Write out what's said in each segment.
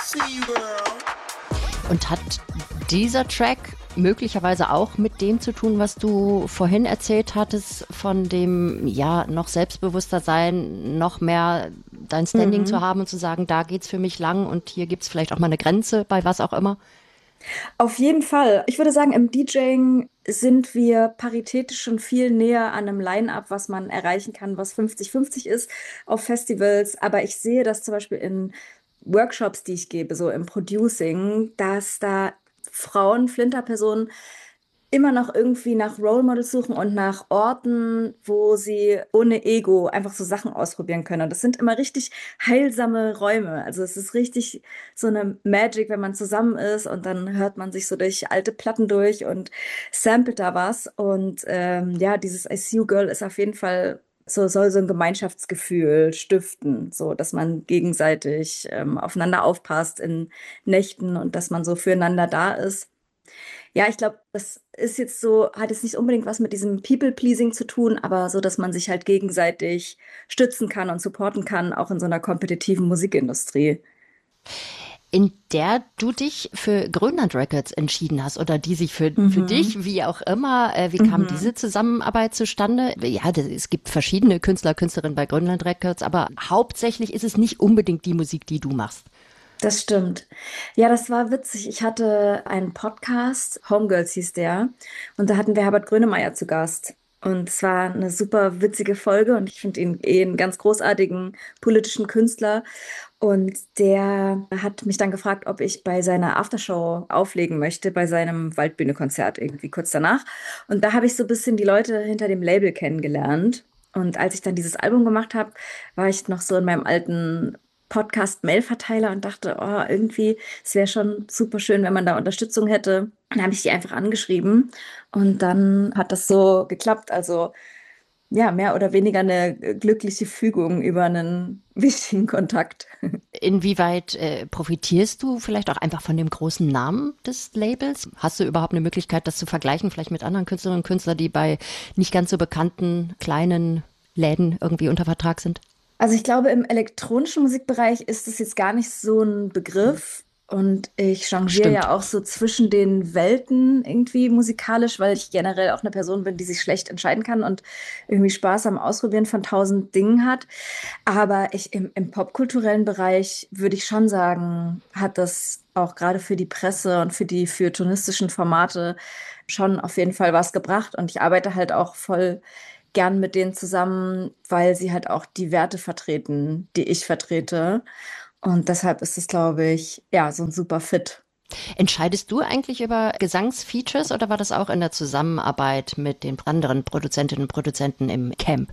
Und hat dieser Track möglicherweise auch mit dem zu tun, was du vorhin erzählt hattest, von dem, ja, noch selbstbewusster sein, noch mehr dein Standing zu haben und zu sagen, da geht's für mich lang und hier gibt's vielleicht auch mal eine Grenze bei was auch immer? Auf jeden Fall. Ich würde sagen, im DJing sind wir paritätisch schon viel näher an einem Line-up, was man erreichen kann, was 50-50 ist auf Festivals. Aber ich sehe das zum Beispiel in Workshops, die ich gebe, so im Producing, dass da Frauen, Flinterpersonen immer noch irgendwie nach Role Models suchen und nach Orten, wo sie ohne Ego einfach so Sachen ausprobieren können. Und das sind immer richtig heilsame Räume. Also es ist richtig so eine Magic, wenn man zusammen ist und dann hört man sich so durch alte Platten durch und samplet da was. Und ja, dieses I See You Girl ist auf jeden Fall soll so ein Gemeinschaftsgefühl stiften, so dass man gegenseitig aufeinander aufpasst in Nächten und dass man so füreinander da ist. Ja, ich glaube, das ist jetzt so, hat jetzt nicht unbedingt was mit diesem People-Pleasing zu tun, aber so, dass man sich halt gegenseitig stützen kann und supporten kann, auch in so einer kompetitiven Musikindustrie. In der du dich für Grönland Records entschieden hast oder die sich für Mhm. dich, wie auch immer, wie kam Mhm. diese Zusammenarbeit zustande? Ja, es gibt verschiedene Künstler, Künstlerinnen bei Grönland Records, aber hauptsächlich ist es nicht unbedingt die Musik, die du machst. Das stimmt. Ja, das war witzig. Ich hatte einen Podcast, Homegirls hieß der, und da hatten wir Herbert Grönemeyer zu Gast. Und es war eine super witzige Folge und ich finde ihn einen ganz großartigen politischen Künstler. Und der hat mich dann gefragt, ob ich bei seiner Aftershow auflegen möchte, bei seinem Waldbühne-Konzert irgendwie kurz danach. Und da habe ich so ein bisschen die Leute hinter dem Label kennengelernt. Und als ich dann dieses Album gemacht habe, war ich noch so in meinem alten Podcast-Mail-Verteiler und dachte, oh, irgendwie, es wäre schon super schön, wenn man da Unterstützung hätte. Dann habe ich die einfach angeschrieben und dann hat das so geklappt. Also ja, mehr oder weniger eine glückliche Fügung über einen wichtigen Kontakt. Inwieweit profitierst du vielleicht auch einfach von dem großen Namen des Labels? Hast du überhaupt eine Möglichkeit, das zu vergleichen, vielleicht mit anderen Künstlerinnen und Künstlern, die bei nicht ganz so bekannten kleinen Läden irgendwie unter Vertrag sind? Also ich glaube, im elektronischen Musikbereich ist es jetzt gar nicht so ein Begriff. Und ich changiere Stimmt. ja auch so zwischen den Welten irgendwie musikalisch, weil ich generell auch eine Person bin, die sich schlecht entscheiden kann und irgendwie Spaß am Ausprobieren von tausend Dingen hat. Aber im popkulturellen Bereich würde ich schon sagen, hat das auch gerade für die Presse und für die feuilletonistischen Formate schon auf jeden Fall was gebracht. Und ich arbeite halt auch voll gern mit denen zusammen, weil sie halt auch die Werte vertreten, die ich vertrete. Und deshalb ist es, glaube ich, ja, so ein super Fit. Entscheidest du eigentlich über Gesangsfeatures oder war das auch in der Zusammenarbeit mit den anderen Produzentinnen und Produzenten im Camp?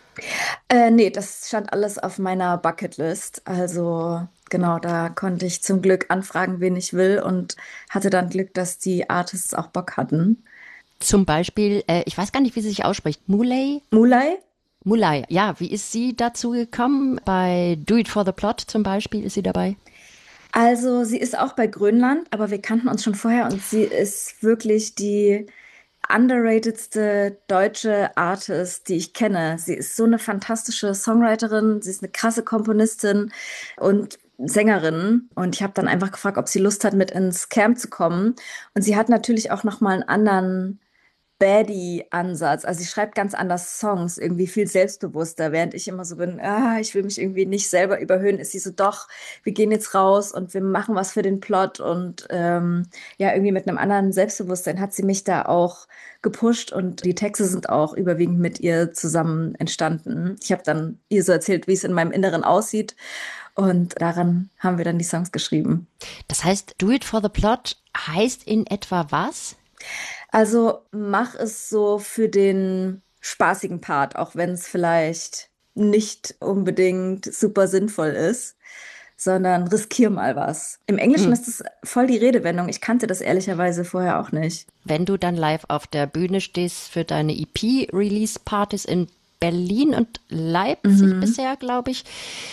Nee, das stand alles auf meiner Bucketlist. Also genau, da konnte ich zum Glück anfragen, wen ich will und hatte dann Glück, dass die Artists auch Bock hatten. Zum Beispiel, ich weiß gar nicht, wie sie sich ausspricht, Muley? Mulai? Muley, ja, wie ist sie dazu gekommen? Bei Do It for the Plot zum Beispiel ist sie dabei. Also sie ist auch bei Grönland, aber wir kannten uns schon vorher und sie ist wirklich die underratedste deutsche Artist, die ich kenne. Sie ist so eine fantastische Songwriterin, sie ist eine krasse Komponistin und Sängerin. Und ich habe dann einfach gefragt, ob sie Lust hat, mit ins Camp zu kommen. Und sie hat natürlich auch noch mal einen anderen Baddie-Ansatz. Also sie schreibt ganz anders Songs, irgendwie viel selbstbewusster, während ich immer so bin, ich will mich irgendwie nicht selber überhöhen, ist sie so, doch, wir gehen jetzt raus und wir machen was für den Plot und ja, irgendwie mit einem anderen Selbstbewusstsein hat sie mich da auch gepusht und die Texte sind auch überwiegend mit ihr zusammen entstanden. Ich habe dann ihr so erzählt, wie es in meinem Inneren aussieht und daran haben wir dann die Songs geschrieben. Das heißt, Do It for the Plot heißt in etwa was? Also mach es so für den spaßigen Part, auch wenn es vielleicht nicht unbedingt super sinnvoll ist, sondern riskier mal was. Im Englischen Hm. ist es voll die Redewendung. Ich kannte das ehrlicherweise vorher auch nicht. Wenn du dann live auf der Bühne stehst für deine EP-Release-Partys in Berlin und Leipzig Mhm. bisher, glaube ich, Ja.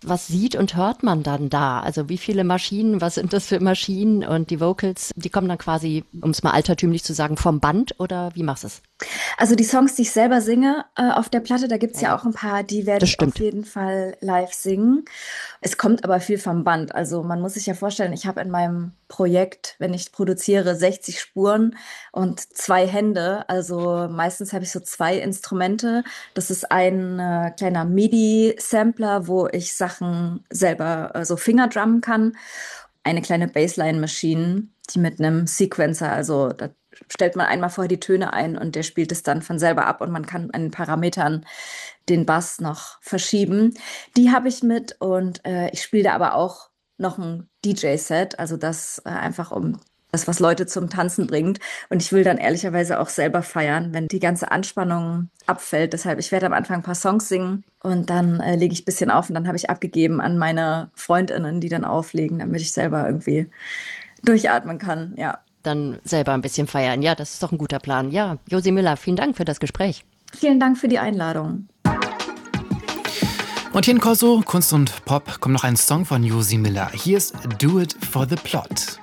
Was sieht und hört man dann da? Also wie viele Maschinen, was sind das für Maschinen? Und die Vocals, die kommen dann quasi, um es mal altertümlich zu sagen, vom Band oder wie machst du es? Also die Songs, die ich selber singe auf der Platte, da gibt's ja Ja, auch ein paar, die werde das ich auf stimmt. jeden Fall live singen. Es kommt aber viel vom Band. Also man muss sich ja vorstellen, ich habe in meinem Projekt, wenn ich produziere, 60 Spuren und 2 Hände. Also meistens habe ich so 2 Instrumente. Das ist ein kleiner MIDI-Sampler, wo ich Sachen selber so Fingerdrummen kann. Eine kleine Bassline-Maschine, die mit einem Sequencer, also da stellt man einmal vorher die Töne ein und der spielt es dann von selber ab und man kann an den Parametern den Bass noch verschieben. Die habe ich mit und ich spiele da aber auch noch ein DJ-Set, also das einfach um das, was Leute zum Tanzen bringt. Und ich will dann ehrlicherweise auch selber feiern, wenn die ganze Anspannung abfällt. Deshalb, ich werde am Anfang ein paar Songs singen und dann lege ich ein bisschen auf und dann habe ich abgegeben an meine Freundinnen, die dann auflegen, damit ich selber irgendwie durchatmen kann. Ja. Dann selber ein bisschen feiern. Ja, das ist doch ein guter Plan. Ja, Josi Müller, vielen Dank für das Gespräch. Vielen Dank für die Einladung. Und hier in Corso, Kunst und Pop, kommt noch ein Song von Josi Miller. Hier ist Do It for the Plot.